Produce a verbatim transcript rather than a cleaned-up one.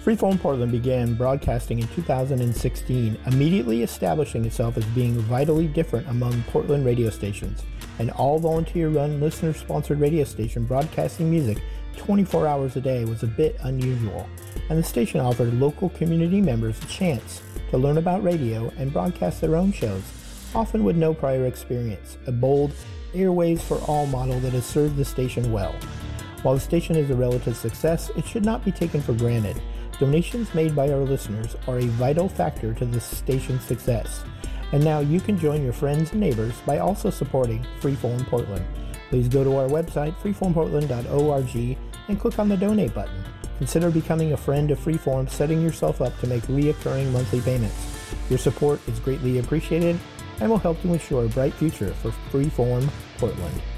Freeform Portland began broadcasting in two thousand sixteen, immediately establishing itself as being vitally different among Portland radio stations. An all-volunteer-run, listener-sponsored radio station broadcasting music twenty-four hours a day was a bit unusual, and the station offered local community members a chance to learn about radio and broadcast their own shows, often with no prior experience, a bold Airwaves for All model that has served the station well. While the station is a relative success, it should not be taken for granted. Donations made by our listeners are a vital factor to the station's success. And now you can join your friends and neighbors by also supporting Freeform Portland. Please go to our website, freeform portland dot org, and click on the donate button. Consider becoming a friend of Freeform, setting yourself up to make reoccurring monthly payments. Your support is greatly appreciated and will help to ensure a bright future for Freeform Portland.